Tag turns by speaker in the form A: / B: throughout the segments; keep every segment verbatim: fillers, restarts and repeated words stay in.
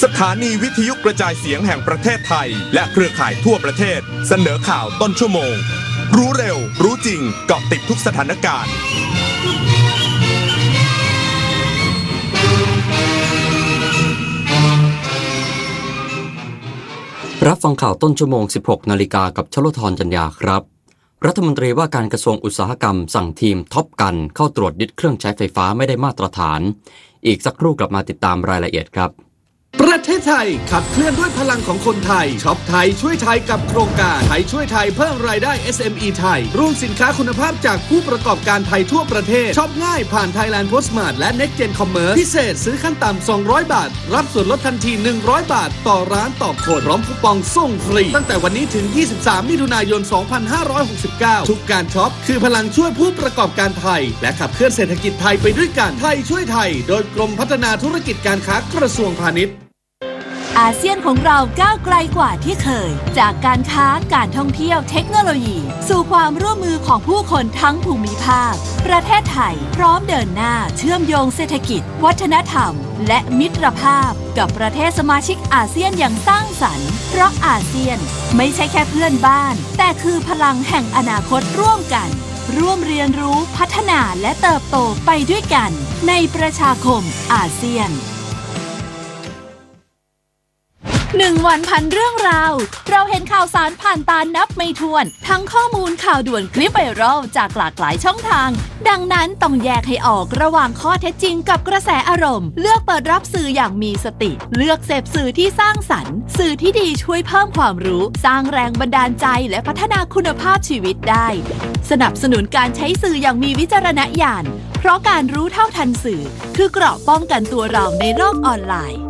A: สถานีวิทยุกระจายเสียงแห่งประเทศไทยและเครือข่ายทั่วประเทศเสนอข่าวต้นชั่วโมงรู้เร็วรู้จริงเกาะติดทุกสถานการณ์
B: รับฟังข่าวต้นชั่วโมง สิบหกนาฬิกากับชลธรจัญญาครับรัฐมนตรีว่าการกระทรวงอุตสาหกรรมสั่งทีมท็อปกันเข้าตรวจยึดเครื่องใช้ไฟฟ้าไม่ได้มาตรฐานอีกสักครู่กลับมาติดตามรายละเอียดครับ
C: ประเทศไทยขับเคลื่อนด้วยพลังของคนไทยช็อปไทยช่วยไทยกับโครงการไทยช่วยไทยเพิ่มรายได้ เอส เอ็ม อี ไทยร่วมสินค้าคุณภาพจากผู้ประกอบการไทยทั่วประเทศช็อปง่ายผ่าน Thailand Postmart และ Next Gen Commerce พิเศษซื้อขั้นต่ำสองร้อยบาทรับส่วนลดทันทีหนึ่งร้อยบาทต่อร้านต่อคนพร้อมคูปองส่งฟรีตั้งแต่วันนี้ถึงยี่สิบสามมิถุนายนสองพันห้าร้อยหกสิบเก้าทุกการช็อปคือพลังช่วยผู้ประกอบการไทยและขับเคลื่อนเศรษฐกิจไทยไปด้วยกันไทยช่วยไทยโดยกรมพัฒนาธุรกิจการค้ากระทรวงพาณิชย์
D: อาเซียนของเราก้าวไกลกว่าที่เคยจากการค้าการท่องเที่ยวเทคโนโลยีสู่ความร่วมมือของผู้คนทั้งภูมิภาคประเทศไทยพร้อมเดินหน้าเชื่อมโยงเศรษฐกิจวัฒนธรรมและมิตรภาพกับประเทศสมาชิกอาเซียนอย่างสร้างสรรค์เพราะอาเซียนไม่ใช่แค่เพื่อนบ้านแต่คือพลังแห่งอนาคตร่วมกันร่วมเรียนรู้พัฒนาและเติบโตไปด้วยกันในประชาคมอาเซียนหนึ่งวันพันเรื่องราวเราเห็นข่าวสารผ่านตานับไม่ถ้วนทั้งข้อมูลข่าวด่วนคลิปไวรัลจากหลากหลายช่องทางดังนั้นต้องแยกให้ออกระหว่างข้อเท็จจริงกับกระแสอารมณ์เลือกเปิดรับสื่ออย่างมีสติเลือกเสพสื่อที่สร้างสรรค์สื่อที่ดีช่วยเพิ่มความรู้สร้างแรงบันดาลใจและพัฒนาคุณภาพชีวิตได้สนับสนุนการใช้สื่ออย่างมีวิจารณญาณเพราะการรู้เท่าทันสื่อคือเกราะป้องกันตัวเราในโลกออนไลน์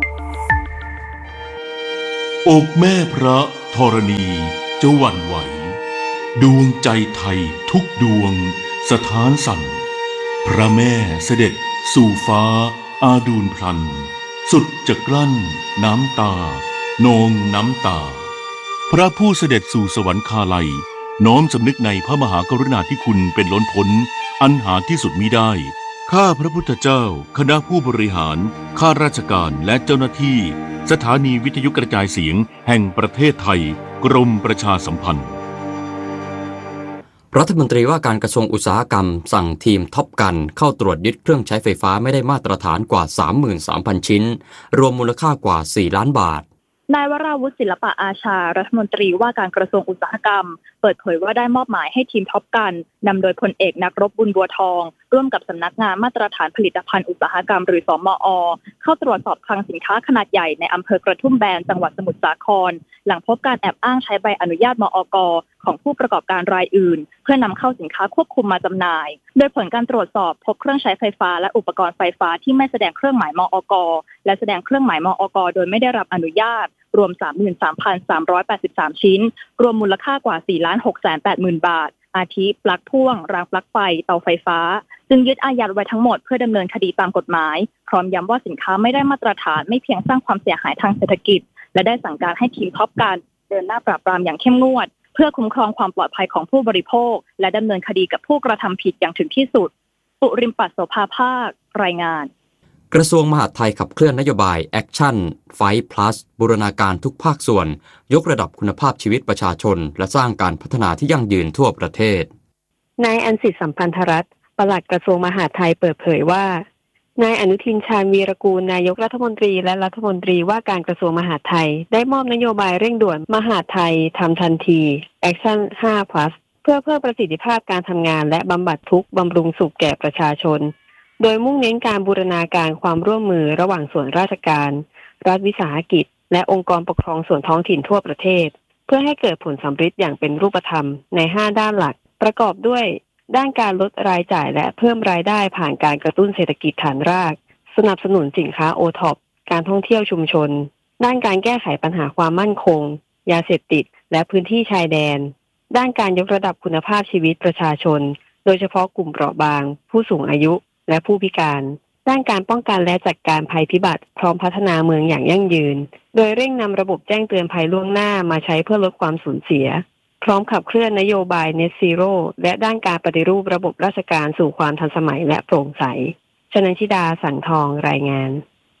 E: อกแม่พระธรณีจะหวั่นไหวดวงใจไทยทุกดวงสถานสั่นพระแม่เสด็จสู่ฟ้าอาดูลพลันสุดจะกลั้นน้ำตานองน้ำตาพระผู้เสด็จสู่สวรรคาลัยน้อมสำนึกในพระมหากรุณาธิคุณเป็นล้นพ้นอันหาที่สุดมิได้ข้าพระพุทธเจ้าคณะผู้บริหารข้าราชการและเจ้าหน้าที่สถานีวิทยุกระจายเสียงแห่งประเทศไทยกรมประชาสัมพันธ์
B: รัฐมนตรีว่าการกระทรวงอุตสาหกรรมสั่งทีมท็อปกันเข้าตรวจยึดเครื่องใช้ไฟฟ้าไม่ได้มาตรฐานกว่า สามหมื่นสามพัน ชิ้นรวมมูลค่ากว่าสี่ล้านบาท
F: นายวราวุฒิศิลปะอาชารัฐมนตรีว่าการกระทรวงอุตสาหกรรมเปิดเผยว่าได้มอบหมายให้ทีมท็อปกันนำโดยพลเอกนักรบบุญบัวทองร่วมกับสำนักงานมาตรฐานผลิตภัณฑ์อุตสาหกรรมหรือสมอ.เข้าตรวจสอบคลังสินค้าขนาดใหญ่ในอำเภอกระทุ่มแบนจังหวัดสมุทรสาครหลังพบการแอบอ้างใช้ใบอนุญาตมอก.ของผู้ประกอบการรายอื่นเพื่อนำเข้าสินค้าควบคุมมาจำหน่ายโดยผลการตรวจสอบพบเครื่องใช้ไฟฟ้าและอุปกรณ์ไฟฟ้าที่ไม่แสดงเครื่องหมายมอก.และแสดงเครื่องหมายมอก.โดยไม่ได้รับอนุญาตรวม สามหมื่นสามพันสามร้อยแปดสิบสาม ชิ้นรวมมูลค่ากว่า สี่ล้านหกแสนแปดหมื่น บาทอาทิปลั๊กพ่วงรางปลั๊กไฟเตาไฟฟ้าจึงยึดอายัดไว้ทั้งหมดเพื่อดำเนินคดีตามกฎหมายพร้อมย้ำว่าสินค้าไม่ได้มาตรฐานไม่เพียงสร้างความเสียหายทางเศรษฐกิจและได้สั่งการให้ทีมท็อปการเดินหน้าปราบปรามอย่างเข้มงวดเพื่อคุ้มครองความปลอดภัยของผู้บริโภคและดำเนินคดีกับผู้กระทำผิดอย่างถึงที่สุดปุริมปัสโสภาภาครายงาน
B: กระทรวงมหาดไทยขับเคลื่อนนโยบาย Action Fight Plus บูรณาการทุกภาคส่วนยกระดับคุณภาพชีวิตประชาชนและสร้างการพัฒนาที่ยั่งยืนทั่วประเทศ
G: นายอัญสิทธิ์สัมพันธรัตน์ปลัดกระทรวงมหาดไทยเปิดเผยว่านายอนุทินชาญวีรกูลนายกรัฐมนตรีและรัฐมนตรีว่าการกระทรวงมหาดไทยได้มอบนโยบายเร่งด่วนมหาดไทยทำทันที Action ไฟว์ Plus เพื่อเพิ่มประสิทธิภาพการทำงานและบำบัดทุกข์บำรุงสุขแก่ประชาชนโดยมุ่งเน้นการบูรณาการความร่วมมือระหว่างส่วนราชการรัฐวิสาหกิจและองค์กรปกครองส่วนท้องถิ่นทั่วประเทศเพื่อให้เกิดผลสำฤทธิ์อย่างเป็นรูปธรรมในห้าด้านหลักประกอบด้วยด้านการลดรายจ่ายและเพิ่มรายได้ผ่านการกระตุ้นเศรษฐกิจฐานรากสนับสนุนสินค้า โอ ท็อป การท่องเที่ยวชุมชนด้านการแก้ไขปัญหาความมั่นคงยาเสพติดและพื้นที่ชายแดนด้านการยกระดับคุณภาพชีวิตประชาชนโดยเฉพาะกลุ่มเปราะบางผู้สูงอายุและผู้พิการด้านการป้องกันและจัดการภัยพิบัติพร้อมพัฒนาเมืองอย่างยั่งยืนโดยเร่งนำระบบแจ้งเตือนภัยล่วงหน้ามาใช้เพื่อลดความสูญเสียพร้อมขับเคลื่อนนโยบาย Net Zero และด้านการปฏิรูประบบราชการสู่ความทันสมัยและโปร่งใสชนันชิดาสังทองรายงาน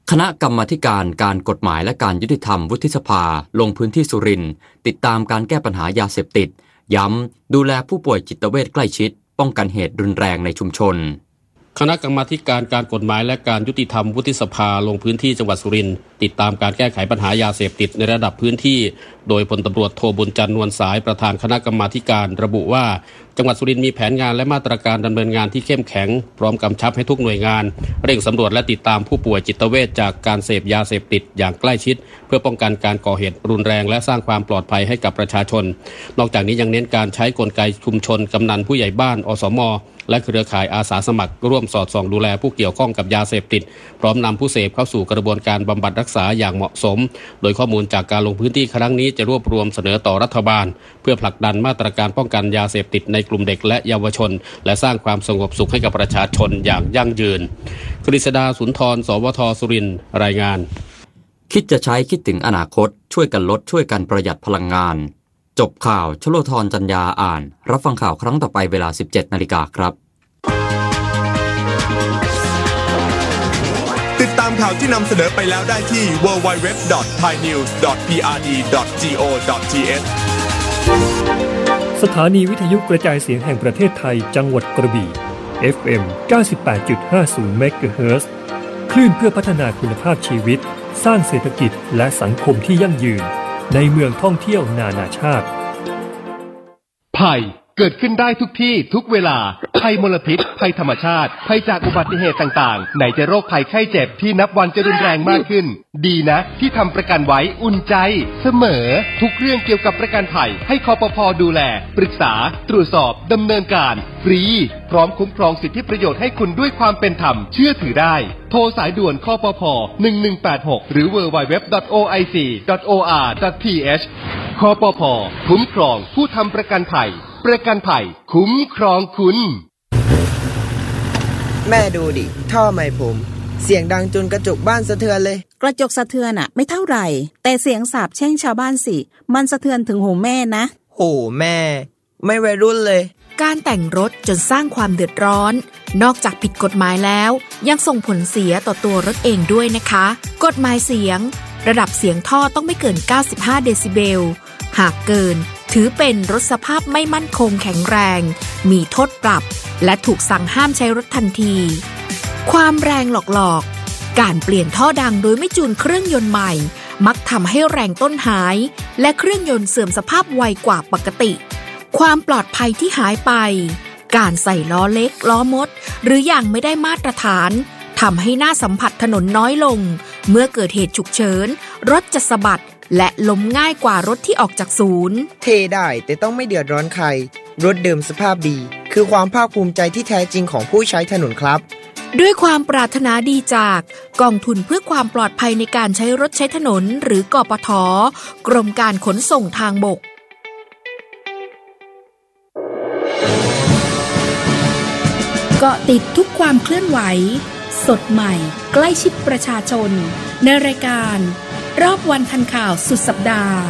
B: คณะกรรมาธิการการกฎหมายและการยุติธรรมวุฒิสภาลงพื้นที่สุรินทร์ติดตามการแก้ปัญหายาเสพติดย้ำดูแลผู้ป่วยจิตเวชใกล้ชิดป้องกันเหตุรุนแรงในชุมชน
H: คณะกรรมาธิการการกฎหมายและการยุติธรรมวุฒิสภาลงพื้นที่จังหวัดสุรินทร์ติดตามการแก้ไขปัญหายาเสพติดในระดับพื้นที่โดยพลตำรวจโทบุญจันทร์นวลสายประธานคณะกรรมาธิการระบุว่าจังหวัดสุรินทร์มีแผนงานและมาตรการดำเนินงานที่เข้มแข็งพร้อมกำชับให้ทุกหน่วยงานเร่งสำรวจและติดตามผู้ป่วยจิตเวชจากการเสพยาเสพติดอย่างใกล้ชิดเพื่อป้องกันการก่อเหตุรุนแรงและสร้างความปลอดภัยให้กับประชาชนนอกจากนี้ยังเน้นการใช้กลไกชุมชนกำนันผู้ใหญ่บ้านอสมและเครือข่ายอาสาสมัครร่วมสอดส่องดูแลผู้เกี่ยวข้องกับยาเสพติดพร้อมนำผู้เสพเข้าสู่กระบวนการบำบัดรักษาอย่างเหมาะสมโดยข้อมูลจากการลงพื้นที่ครั้งนี้จะรวบรวมเสนอต่อรัฐบาลเพื่อผลักดันมาตรการป้องกันยาเสพติดในกลุ่มเด็กและเยาวชนและสร้างความสงบสุขให้กับประชาชนอย่างยั่งยืนกฤษดาสุนทรสวทสุรินทร์รายงาน
B: คิดจะใช้คิดถึงอนาคตช่วยกันลดช่วยกันประหยัดพลังงานจบข่าวชโลธรจันยาอ่านรับฟังข่าวครั้งต่อไปเวลา สิบเจ็ดนาฬิกาครับ
A: ติดตามข่าวที่นำเสนอไปแล้วได้ที่ ดับเบิลยู ดับเบิลยู ดับเบิลยู ดอท ไทยนิวส์ ดอท พี อาร์ ดี ดอท จี โอ ดอท ที เอช
I: สถานีวิทยุกระจายเสียงแห่งประเทศไทยจังหวัดกระบี่ เอฟ เอ็ม เก้าสิบแปดจุดห้าศูนย์ เมกะเฮิรตซ์ คลื่นเพื่อพัฒนาคุณภาพชีวิตสร้างเศรษฐกิจและสังคมที่ยั่งยืนในเมืองท่องเที่ยวนานาชาติ
J: ภัยเกิดขึ้นได้ทุกที่ทุกเวลาภัยมลพิษภัยธรรมชาติภัยจากอุบัติเหตุต่างๆไหนจะโรคภัยไข้เจ็บที่นับวันจะรุนแรงมากขึ้นดีนะที่ทำประกันไว้อุ่นใจเสมอทุกเรื่องเกี่ยวกับประกันภัยให้คปภ.ดูแลปรึกษาตรวจสอบดำเนินการฟรีพร้อมคุ้มครองสิทธิประโยชน์ให้คุณด้วยความเป็นธรรมเชื่อถือได้โทรสายด่วนคปภ.หนึ่งหนึ่งแปดหกหรือ ดับเบิลยู ดับเบิลยู ดับเบิลยู ดอท โอ ไอ ซี ดอท โอ อาร์ ดอท ที เอช คปภ.คุ้มครองผู้ทำประกันภัยประกันภัยคุ้มครองคุณ
K: แม่ดูดิท่อไม้ผมเสียงดังจนกระจกบ้านสะเทือนเลย
L: กระจกสะเทือนอะไม่เท่าไหร่แต่เสียงสาปแช่งชาวบ้านสิมันสะเทือนถึงหูแม่นะ
K: โหแม่ไม่วัยรุ่นเลย
M: การแต่งรถจนสร้างความเดือดร้อนนอกจากผิดกฎหมายแล้วยังส่งผลเสียต่อตัวรถเองด้วยนะคะกฎหมายเสียงระดับเสียงท่อต้องไม่เกินเก้าสิบห้าเดซิเบลหากเกินถือเป็นรถสภาพไม่มั่นคงแข็งแรงมีโทษปรับและถูกสั่งห้ามใช้รถทันทีความแรงหลอกๆการเปลี่ยนท่อดังโดยไม่จูนเครื่องยนต์ใหม่มักทำให้แรงต้นหายและเครื่องยนต์เสื่อมสภาพไวกว่าปกติความปลอดภัยที่หายไปการใส่ล้อเล็กล้อมดหรืออย่างไม่ได้มาตรฐานทำให้หน้าสัมผัสถนนน้อยลงเมื่อเกิดเหตุฉุกเฉินรถจะสะบัดและล้มง่ายกว่ารถที่ออกจากศูนย์
K: เทได้แต่ต้องไม่เดือดร้อนใครรถเดิมสภาพดีคือความภาคภูมิใจที่แท้จริงของผู้ใช้ถนนครับ
M: ด้วยความปรารถนาดีจากกองทุนเพื่อความปลอดภัยในการใช้รถใช้ถนนหรือกปท.กรมการขนส่งทางบก
N: เกาะติดทุกความเคลื่อนไหวสดใหม่ใกล้ชิดประชาชนในรายการรอบวันทันข่าวสุดสัปดาห์